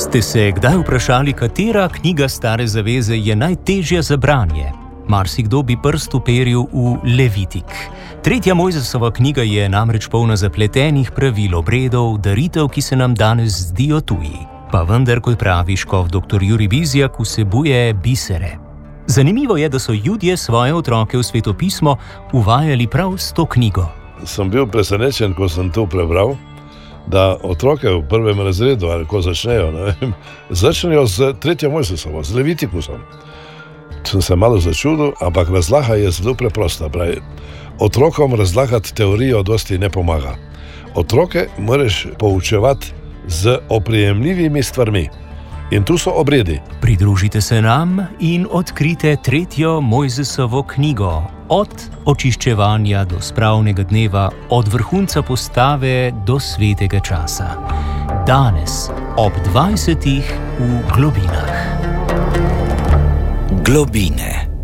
Ste se kdaj vprašali, katera knjiga Stare zaveze je najtežja za branje? Marsikdo bi prst uperil v Levitik. Tretja Mojzesova knjiga je namreč polna zapletenih pravil, obredov, daritev, ki se nam danes zdijo tuji. Pa vendar, kot pravi škof dr. Jurij Bizjak, vsebuje bisere. Zanimivo je, da so Judje svoje otroke v svetopismo uvajali prav s to knjigo. Sem bil presenečen, ko sem to prebral, da otroke v prvem razredu, ali ko začnejo, začnejo z tretjo Mojzesovo, z Levitikusom. Sem se malo začudil, ampak razlaga je zelo preprosta. Pravi, otrokom razlagati teorijo dosti ne pomaga. Otroke moraš poučevati z oprijemljivimi stvarmi. In tu so obredi. Pridružite se nam in odkrite tretjo Mojzesovo knjigo. Od očiščevanja do spravnega dneva, od vrhunca postave do svetega časa. Danes ob 20. v Globinah. Globine.